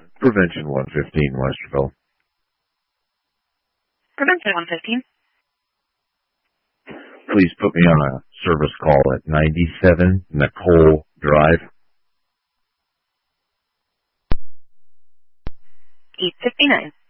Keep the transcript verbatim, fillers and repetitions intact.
Prevention one fifteen, Westerville. Prevention one fifteen. Please put me on a service call at ninety-seven Nicole Drive. eight fifty-nine.